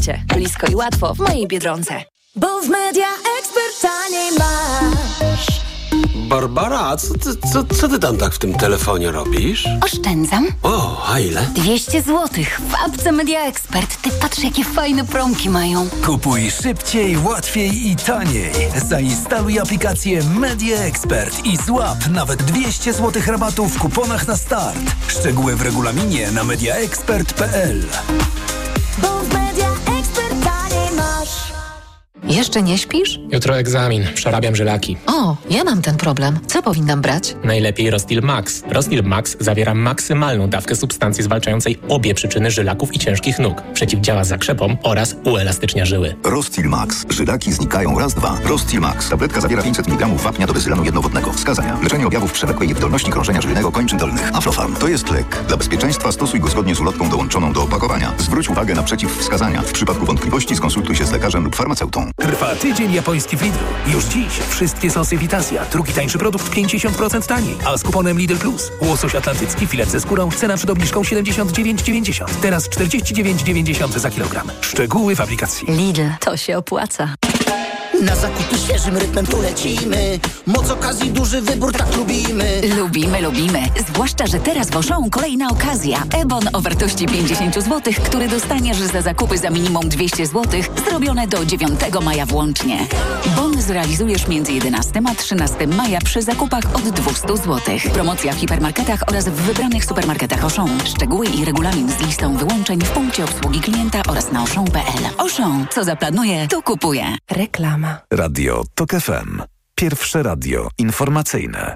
Produkcie. Blisko i łatwo w mojej Biedronce. Bo w Media Expert taniej masz. Barbara, a co ty tam tak w tym telefonie robisz? Oszczędzam. O, a ile? 200 zł w apce Media Expert. Ty patrz, jakie fajne promki mają. Kupuj szybciej, łatwiej i taniej. Zainstaluj aplikację Media Expert i złap nawet 200 zł rabatu w kuponach na start. Szczegóły w regulaminie na mediaexpert.pl. Bo w Media Expert taniej masz. Jeszcze nie śpisz? Jutro egzamin, przerabiam żylaki. O, ja mam ten problem. Co powinnam brać? Najlepiej Rostil Max. Rostil Max zawiera maksymalną dawkę substancji zwalczającej obie przyczyny żylaków i ciężkich nóg. Przeciwdziała zakrzepom oraz uelastycznia żyły. Rostil Max. Żylaki znikają raz, dwa. Rostil Max. Tabletka zawiera 500 mg wapnia do bezylanu jednowodnego. Wskazania. Leczenie objawów przewlekłej niewydolności krążenia żylnego kończyn dolnych. Aflofarm. To jest lek. Dla bezpieczeństwa stosuj go zgodnie z ulotką dołączoną do opakowania. Zwróć uwagę na przeciwwskazania. W przypadku wątpliwości skonsultuj się z lekarzem lub farmaceutą. Trwa tydzień japoński w Lidlu. Już dziś wszystkie sosy Vitasia. Drugi tańszy produkt 50% taniej. A z kuponem Lidl Plus. Łosoś atlantycki, filet ze skórą. Cena przed obniżką 79,90. Teraz 49,90 za kilogram. Szczegóły w aplikacji. Lidl, to się opłaca. Na zakupy świeżym rytmem tu lecimy. Moc okazji, duży wybór, tak lubimy. Lubimy. Zwłaszcza, że teraz w Auchan kolejna okazja. E-bon o wartości 50 zł, który dostaniesz za zakupy za minimum 200 zł, zrobione do 9 maja włącznie. Bon zrealizujesz między 11 a 13 maja przy zakupach od 200 zł. Promocja w hipermarketach oraz w wybranych supermarketach Auchan. Szczegóły i regulamin z listą wyłączeń w punkcie obsługi klienta oraz na auchan.pl. Auchan, co zaplanuje, to kupuje. Reklama. Radio TOK FM. Pierwsze radio informacyjne.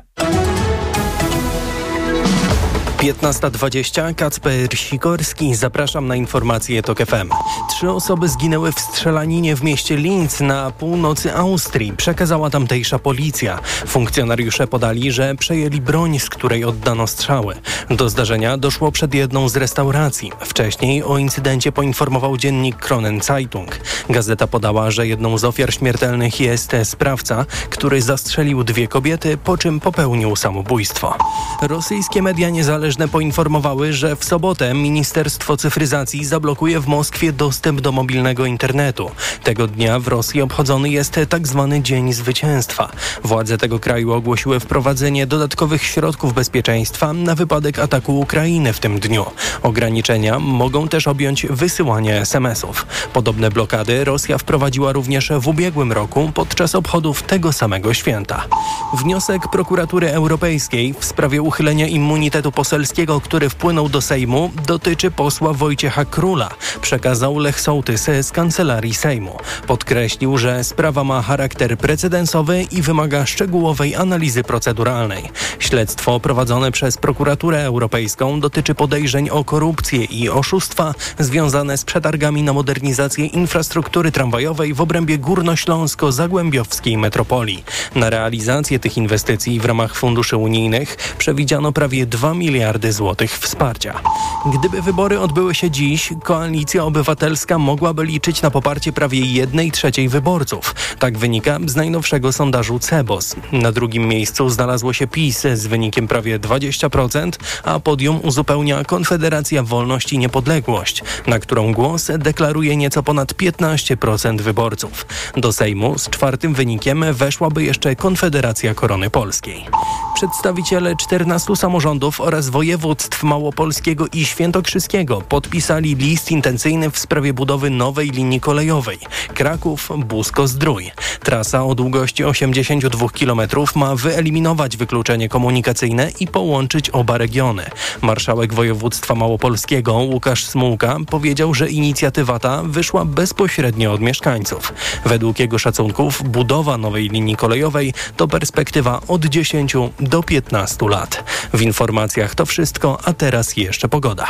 15:20, Kacper Sikorski. Zapraszam na informacje TOK FM. 3 osoby zginęły w strzelaninie w mieście Linz na północy Austrii. Przekazała tamtejsza policja. Funkcjonariusze podali, że przejęli broń, z której oddano strzały. Do zdarzenia doszło przed jedną z restauracji. Wcześniej o incydencie poinformował dziennik Kronen Zeitung. Gazeta podała, że jedną z ofiar śmiertelnych jest sprawca, który zastrzelił 2 kobiety, po czym popełnił samobójstwo. Rosyjskie media niezależne poinformowały, że w sobotę Ministerstwo Cyfryzacji zablokuje w Moskwie dostęp do mobilnego internetu. Tego dnia w Rosji obchodzony jest tzw. Dzień Zwycięstwa. Władze tego kraju ogłosiły wprowadzenie dodatkowych środków bezpieczeństwa na wypadek ataku Ukrainy w tym dniu. Ograniczenia mogą też objąć wysyłanie SMS-ów. Podobne blokady Rosja wprowadziła również w ubiegłym roku podczas obchodów tego samego święta. Wniosek Prokuratury Europejskiej w sprawie uchylenia immunitetu poselskiego, który wpłynął do Sejmu, dotyczy posła Wojciecha Króla, przekazał Lech Sołtys z Kancelarii Sejmu. Podkreślił, że sprawa ma charakter precedensowy i wymaga szczegółowej analizy proceduralnej. Śledztwo prowadzone przez Prokuraturę Europejską dotyczy podejrzeń o korupcję i oszustwa związane z przetargami na modernizację infrastruktury tramwajowej w obrębie górnośląsko-zagłębiowskiej metropolii. Na realizację tych inwestycji w ramach funduszy unijnych przewidziano prawie 2 miliardy złotych wsparcia. Gdyby wybory odbyły się dziś, Koalicja Obywatelska mogłaby liczyć na poparcie prawie 1/3 wyborców. Tak wynika z najnowszego sondażu CEBOS. Na drugim miejscu znalazło się PiS z wynikiem prawie 20%, a podium uzupełnia Konfederacja Wolność i Niepodległość, na którą głos deklaruje nieco ponad 15% wyborców. Do Sejmu z 4. wynikiem weszłaby jeszcze Konfederacja Korony Polskiej. Przedstawiciele 14 samorządów oraz województw małopolskiego i świętokrzyskiego podpisali list intencyjny w sprawie budowy nowej linii kolejowej Kraków-Busko-Zdrój. Trasa o długości 82 km ma wyeliminować wykluczenie komunikacyjne i połączyć oba regiony. Marszałek województwa małopolskiego Łukasz Smułka powiedział, że inicjatywa ta wyszła bezpośrednio od mieszkańców. Według jego szacunków budowa nowej linii kolejowej to perspektywa od 10 do 15 lat. W informacjach to wszystko, a teraz jeszcze pogoda.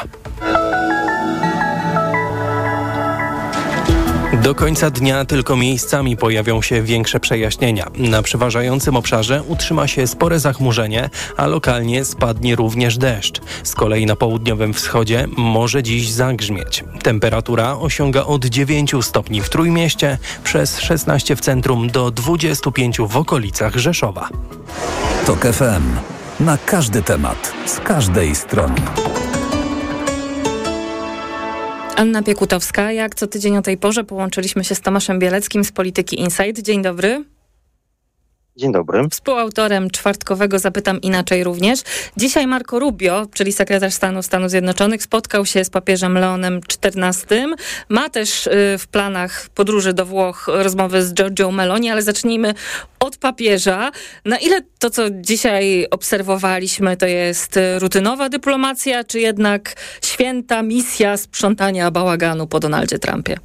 Do końca dnia tylko miejscami pojawią się większe przejaśnienia. Na przeważającym obszarze utrzyma się spore zachmurzenie, a lokalnie spadnie również deszcz. Z kolei na południowym wschodzie może dziś zagrzmieć. Temperatura osiąga od 9 stopni w Trójmieście, przez 16 w centrum do 25 w okolicach Rzeszowa. TOK FM. Na każdy temat, z każdej strony. Anna Piekutowska. Jak co tydzień o tej porze połączyliśmy się z Tomaszem Bieleckim z Polityki Insight. Dzień dobry. Dzień dobry. Współautorem czwartkowego Zapytam Inaczej również. Dzisiaj Marco Rubio, czyli sekretarz stanu Stanów Zjednoczonych, spotkał się z papieżem Leonem XIV. Ma też w planach podróży do Włoch rozmowy z Giorgią Meloni, ale zacznijmy od papieża. Na ile to, co dzisiaj obserwowaliśmy, to jest rutynowa dyplomacja, czy jednak święta misja sprzątania bałaganu po Donaldzie Trumpie?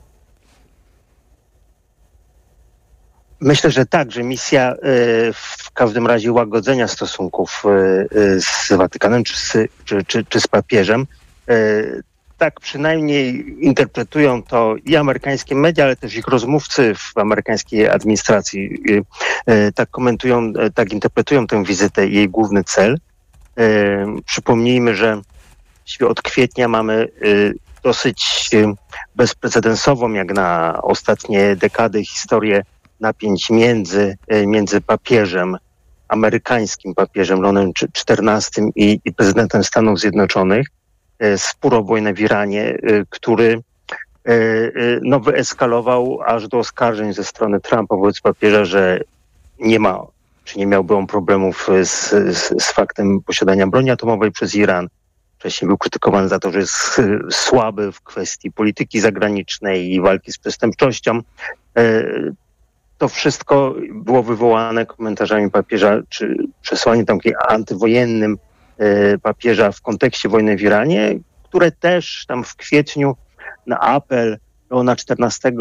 Myślę, że tak, że misja w każdym razie łagodzenia stosunków z Watykanem czy z papieżem. Tak przynajmniej interpretują to i amerykańskie media, ale też ich rozmówcy w amerykańskiej administracji. Tak komentują, tak interpretują tę wizytę i jej główny cel. Przypomnijmy, że od kwietnia mamy dosyć bezprecedensową, jak na ostatnie dekady historię napięć między papieżem, amerykańskim papieżem Leonem XIV i prezydentem Stanów Zjednoczonych. Spór o wojnę w Iranie, który wyeskalował aż do oskarżeń ze strony Trumpa wobec papieża, że nie ma, czy nie miałby on problemów z faktem posiadania broni atomowej przez Iran. Wcześniej był krytykowany za to, że jest słaby w kwestii polityki zagranicznej i walki z przestępczością. To wszystko było wywołane komentarzami papieża, czy przesłaniem takim antywojennym papieża w kontekście wojny w Iranie, które też tam w kwietniu na apel Leona XIV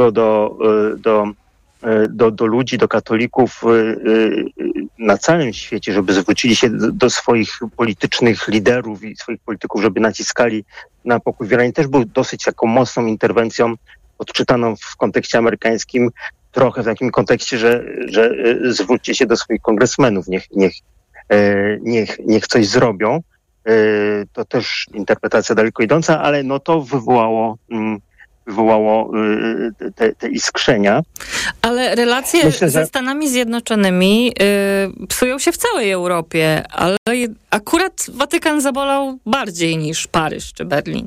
do ludzi, do katolików na całym świecie, żeby zwrócili się do swoich politycznych liderów i swoich polityków, żeby naciskali na pokój w Iranie, też był dosyć taką mocną interwencją, odczytaną w kontekście amerykańskim, trochę w takim kontekście, że zwróćcie się do swoich kongresmenów, niech coś zrobią. To też interpretacja daleko idąca, ale to wywołało te iskrzenia. Ale relacje ze Stanami Zjednoczonymi psują się w całej Europie, ale akurat Watykan zabolał bardziej niż Paryż czy Berlin.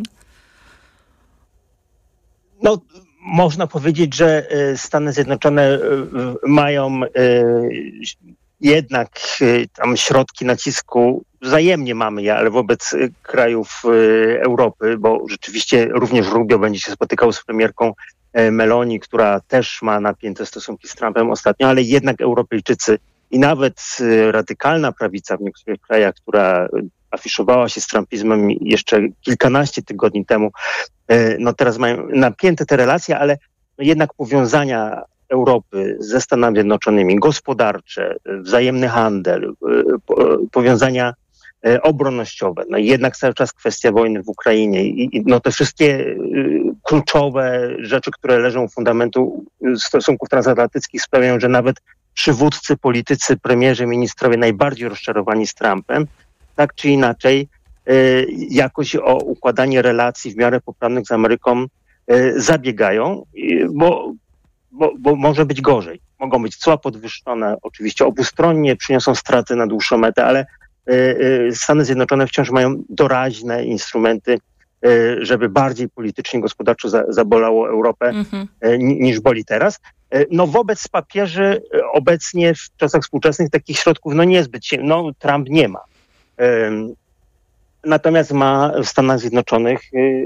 Można powiedzieć, że Stany Zjednoczone mają jednak tam środki nacisku, wzajemnie mamy je, ale wobec krajów Europy, bo rzeczywiście również Rubio będzie się spotykał z premierką Meloni, która też ma napięte stosunki z Trumpem ostatnio, ale jednak Europejczycy i nawet radykalna prawica w niektórych krajach, która afiszowała się z trumpizmem jeszcze kilkanaście tygodni temu, teraz mają napięte te relacje, ale jednak powiązania Europy ze Stanami Zjednoczonymi, gospodarcze, wzajemny handel, powiązania obronnościowe, jednak cały czas kwestia wojny w Ukrainie i te wszystkie kluczowe rzeczy, które leżą u fundamentu stosunków transatlantyckich sprawiają, że nawet przywódcy, politycy, premierzy, ministrowie najbardziej rozczarowani z Trumpem, tak czy inaczej jakoś o układanie relacji w miarę poprawnych z Ameryką zabiegają, bo może być gorzej. Mogą być cła podwyższone, oczywiście obustronnie, przyniosą straty na dłuższą metę, ale Stany Zjednoczone wciąż mają doraźne instrumenty, żeby bardziej politycznie, gospodarczo zabolało Europę niż boli teraz. Wobec papieży obecnie w czasach współczesnych takich środków niezbyt Trump nie ma. Natomiast ma w Stanach Zjednoczonych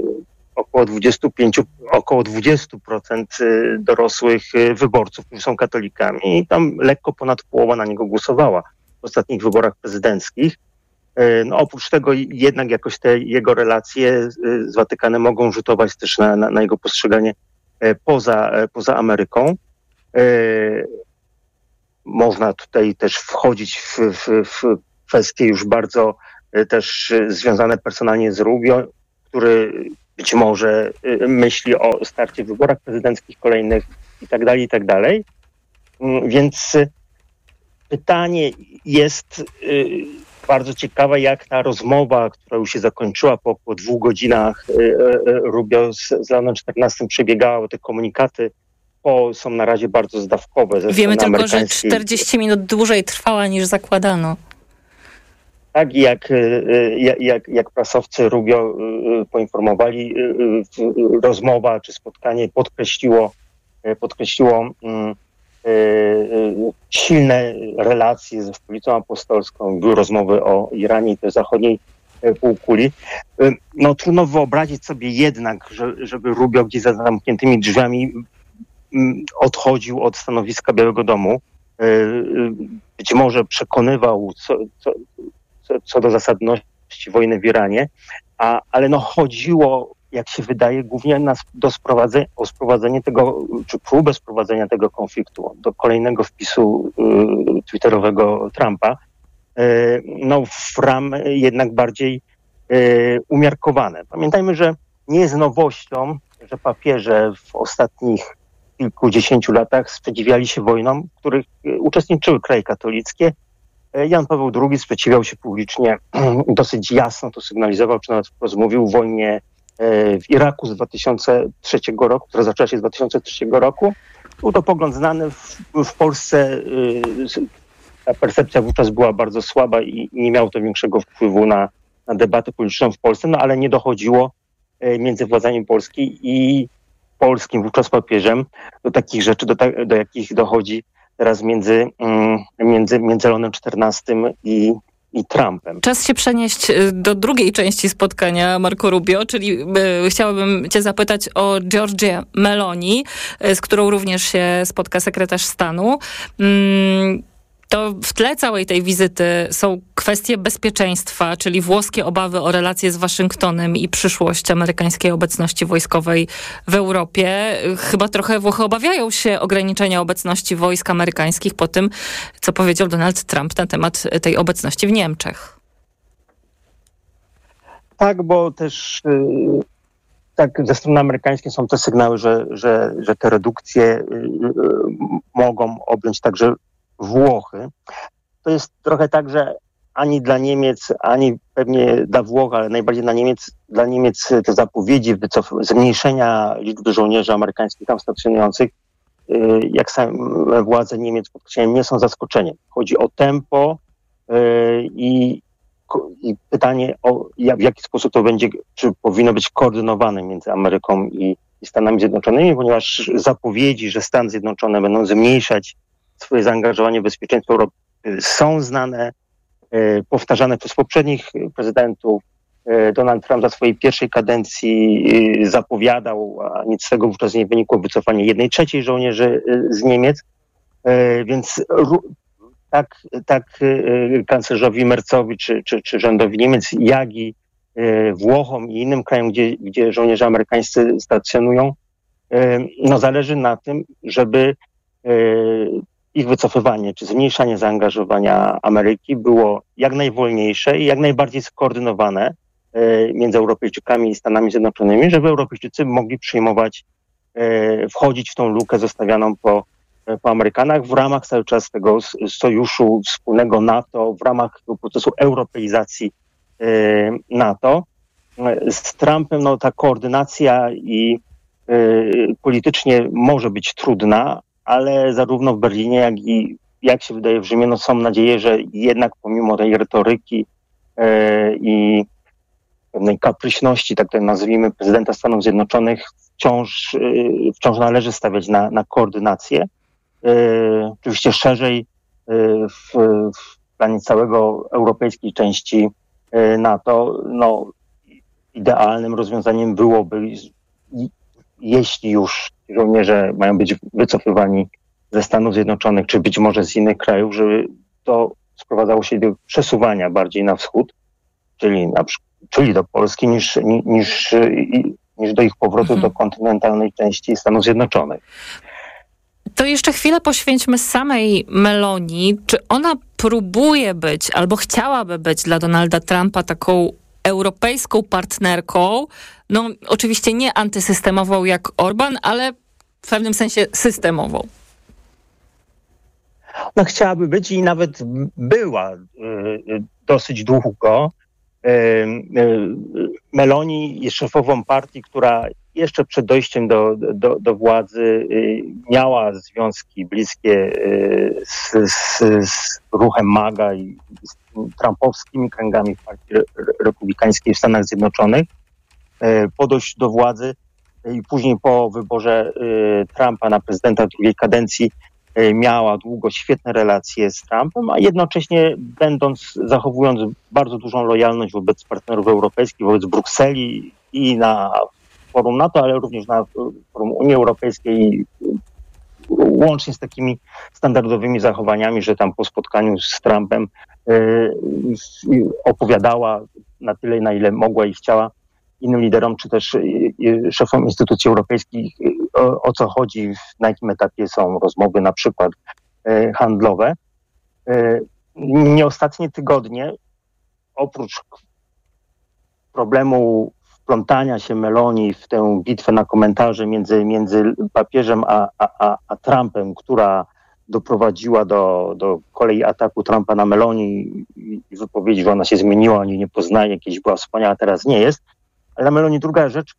około 20% dorosłych wyborców, którzy są katolikami i tam lekko ponad połowa na niego głosowała w ostatnich wyborach prezydenckich. Oprócz tego jednak jakoś te jego relacje z Watykanem mogą rzutować też na jego postrzeganie poza Ameryką. Można tutaj też wchodzić w kwestie już bardzo też związane personalnie z Rubio, który być może myśli o starcie w wyborach prezydenckich kolejnych i tak dalej. Więc pytanie jest bardzo ciekawe, jak ta rozmowa, która już się zakończyła po 2 godzinach Rubio z Leonem XIV przebiegała, te komunikaty są na razie bardzo zdawkowe. Wiemy tylko, że 40 minut dłużej trwała niż zakładano. Tak jak prasowcy Rubio poinformowali, rozmowa czy spotkanie podkreśliło silne relacje ze Stolicą Apostolską. Były rozmowy o Iranie i też zachodniej półkuli. No trudno wyobrazić sobie jednak, żeby Rubio gdzieś za zamkniętymi drzwiami odchodził od stanowiska Białego Domu. Być może przekonywał co do zasadności wojny w Iranie, ale no chodziło, jak się wydaje, głównie o sprowadzenie tego, czy próbę sprowadzenia tego konfliktu do kolejnego wpisu twitterowego Trumpa, no w ram jednak bardziej umiarkowane. Pamiętajmy, że nie jest nowością, że papieże w ostatnich kilkudziesięciu latach sprzeciwiali się wojnom, w których uczestniczyły kraje katolickie. Jan Paweł II sprzeciwiał się publicznie, dosyć jasno to sygnalizował, czy nawet wprost mówił o wojnie w Iraku z 2003 roku, która zaczęła się z 2003 roku. Był to pogląd znany w Polsce. Ta percepcja wówczas była bardzo słaba i nie miało to większego wpływu na debatę polityczną w Polsce, no ale nie dochodziło między władzami Polski i polskim, wówczas papieżem, do takich rzeczy, do jakich dochodzi teraz między Leonem XIV i Trumpem. Czas się przenieść do drugiej części spotkania Marco Rubio, czyli chciałabym cię zapytać o Giorgię Meloni, z którą również się spotka sekretarz stanu. To w tle całej tej wizyty są kwestie bezpieczeństwa, czyli włoskie obawy o relacje z Waszyngtonem i przyszłość amerykańskiej obecności wojskowej w Europie. Chyba trochę Włochy obawiają się ograniczenia obecności wojsk amerykańskich po tym, co powiedział Donald Trump na temat tej obecności w Niemczech. Tak, bo też tak ze strony amerykańskiej są te sygnały, że te redukcje mogą objąć także Włochy. To jest trochę tak, że ani dla Niemiec, ani pewnie dla Włoch, ale najbardziej dla Niemiec te zapowiedzi zmniejszenia liczby żołnierzy amerykańskich tam stacjonujących, jak same władze Niemiec podkreślają, nie są zaskoczeniem. Chodzi o tempo i pytanie, w jaki sposób to będzie, czy powinno być koordynowane między Ameryką i Stanami Zjednoczonymi, ponieważ zapowiedzi, że Stany Zjednoczone będą zmniejszać swoje zaangażowanie w bezpieczeństwo Europy są znane, powtarzane przez poprzednich prezydentów. Donald Trump za swojej pierwszej kadencji zapowiadał, a nic z tego wówczas nie wynikło, wycofanie 1/3 żołnierzy z Niemiec. Więc tak kanclerzowi Merzowi czy rządowi Niemiec, jak i Włochom i innym krajom, gdzie żołnierze amerykańscy stacjonują, no zależy na tym, żeby ich wycofywanie czy zmniejszanie zaangażowania Ameryki było jak najwolniejsze i jak najbardziej skoordynowane między Europejczykami i Stanami Zjednoczonymi, żeby Europejczycy mogli przyjmować, wchodzić w tą lukę zostawianą po Amerykanach w ramach cały czas tego sojuszu wspólnego NATO, w ramach tego procesu europeizacji NATO. Z Trumpem no, ta koordynacja i politycznie może być trudna, ale zarówno w Berlinie, jak i, jak się wydaje, w Rzymie, no są nadzieje, że jednak pomimo tej retoryki i pewnej kapryśności, tak to nazwijmy, prezydenta Stanów Zjednoczonych, wciąż należy stawiać na koordynację. Oczywiście szerzej w planie całego europejskiej części NATO, no idealnym rozwiązaniem byłoby, jeśli już żołnierze mają być wycofywani ze Stanów Zjednoczonych, czy być może z innych krajów, żeby to sprowadzało się do przesuwania bardziej na wschód, czyli do Polski, niż do ich powrotu do kontynentalnej części Stanów Zjednoczonych. To jeszcze chwilę poświęćmy samej Meloni. Czy ona próbuje być, albo chciałaby być dla Donalda Trumpa taką europejską partnerką, no oczywiście nie antysystemową jak Orban, ale w pewnym sensie systemową? No chciałaby być i nawet była dosyć długo. Meloni jest szefową partii, która jeszcze przed dojściem do władzy miała związki bliskie z ruchem MAGA i trumpowskimi kręgami w partii republikańskiej w Stanach Zjednoczonych. Podejść do władzy i później po wyborze Trumpa na prezydenta drugiej kadencji miała długo świetne relacje z Trumpem, a jednocześnie zachowując bardzo dużą lojalność wobec partnerów europejskich, wobec Brukseli i na forum NATO, ale również na forum Unii Europejskiej, łącznie z takimi standardowymi zachowaniami, że tam po spotkaniu z Trumpem opowiadała na tyle, na ile mogła i chciała innym liderom, czy też szefom instytucji europejskich, o co chodzi, na jakim etapie są rozmowy, na przykład handlowe. Nie ostatnie tygodnie, oprócz problemu wplątania się Meloni w tę bitwę na komentarze między papieżem a Trumpem, która doprowadziła do kolei ataku Trumpa na Meloni i wypowiedzi, że ona się zmieniła, nie poznaje, kiedyś była wspaniała, teraz nie jest. Ale dla Meloni druga rzecz,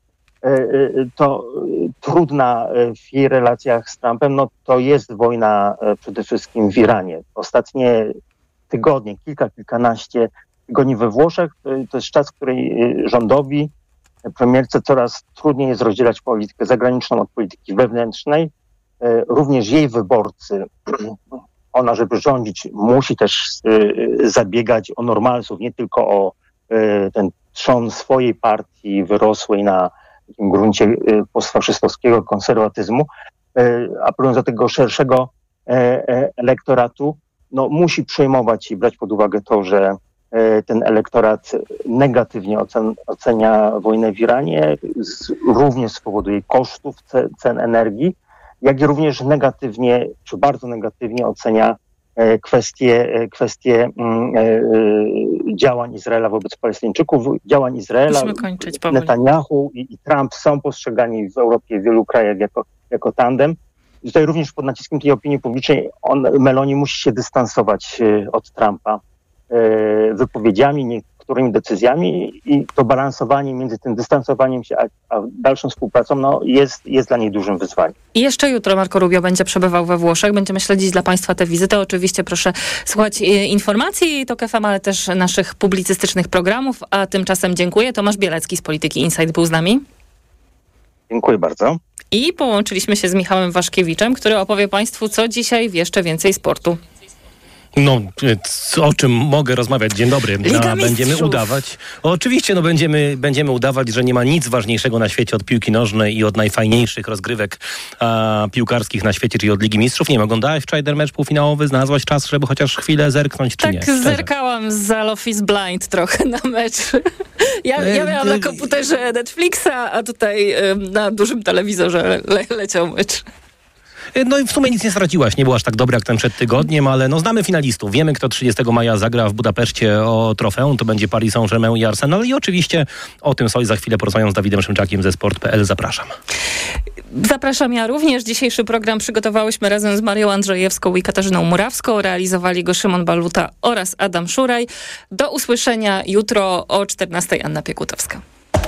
to trudna w jej relacjach z Trumpem, no to jest wojna przede wszystkim w Iranie. Ostatnie tygodnie, kilkanaście tygodni we Włoszech, to jest czas, w której rządowi, premierce coraz trudniej jest rozdzielać politykę zagraniczną od polityki wewnętrznej. Również jej wyborcy, ona, żeby rządzić, musi też zabiegać o normalsów, nie tylko o ten trzon swojej partii wyrosłej na takim gruncie postfaszystowskiego konserwatyzmu, apelując do tego szerszego elektoratu, no musi przejmować i brać pod uwagę to, że ten elektorat negatywnie ocenia wojnę w Iranie, również z powodu jej kosztów, cen energii, jak i również negatywnie, czy bardzo negatywnie ocenia kwestie działań Izraela wobec Palestyńczyków. Działań Izraela, Netanyahu i Trump są postrzegani w Europie, w wielu krajach jako tandem. I tutaj również pod naciskiem tej opinii publicznej Meloni musi się dystansować od Trumpa wypowiedziami, niektórymi decyzjami i to balansowanie między tym dystansowaniem się a dalszą współpracą jest dla niej dużym wyzwaniem. I jeszcze jutro Marco Rubio będzie przebywał we Włoszech. Będziemy śledzić dla Państwa tę wizytę. Oczywiście proszę słuchać informacji TOK FM, ale też naszych publicystycznych programów. A tymczasem dziękuję. Tomasz Bielecki z Polityki Insight był z nami. Dziękuję bardzo. I połączyliśmy się z Michałem Waszkiewiczem, który opowie Państwu, co dzisiaj w jeszcze więcej sportu. No, o czym mogę rozmawiać? Dzień dobry. Będziemy udawać. Oczywiście, będziemy udawać, że nie ma nic ważniejszego na świecie od piłki nożnej i od najfajniejszych rozgrywek piłkarskich na świecie, czyli od Ligi Mistrzów. Nie wiem, oglądałeś wczoraj ten mecz półfinałowy? Znalazłaś czas, żeby chociaż chwilę zerknąć, czy tak, nie? Tak, zerkałam z Love is Blind trochę na mecz. Ja miałam na komputerze Netflixa, a tutaj na dużym telewizorze leciał mecz. No i w sumie nic nie straciłaś, nie było aż tak dobre jak ten przed tygodniem, ale znamy finalistów. Wiemy, kto 30 maja zagra w Budapeszcie o trofeum. To będzie Paris Saint-Germain i Arsenal. I oczywiście o tym sobie za chwilę porozmawiam z Dawidem Szymczakiem ze Sport.pl. Zapraszam. Zapraszam ja również. Dzisiejszy program przygotowałyśmy razem z Marią Andrzejewską i Katarzyną Murawską. Realizowali go Szymon Baluta oraz Adam Szuraj. Do usłyszenia jutro o 14:00. Anna Piekutowska.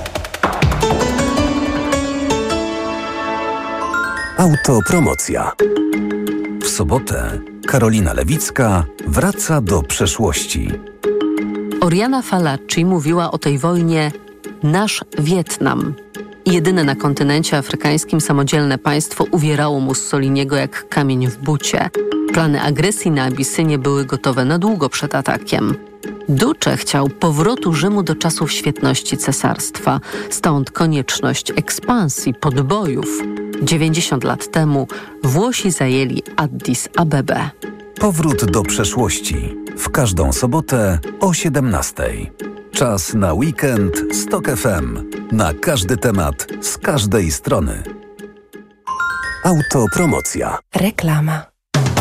Autopromocja. W sobotę Karolina Lewicka wraca do przeszłości. Oriana Fallaci mówiła o tej wojnie nasz Wietnam. Jedyne na kontynencie afrykańskim samodzielne państwo uwierało Mussoliniego jak kamień w bucie. Plany agresji na Abisynię były gotowe na długo przed atakiem. Duce chciał powrotu Rzymu do czasów świetności cesarstwa. Stąd konieczność ekspansji, podbojów. 90 lat temu Włosi zajęli Addis Abebę. Powrót do przeszłości. W każdą sobotę o 17:00. Czas na weekend z TOK FM. Na każdy temat, z każdej strony. Autopromocja. Reklama.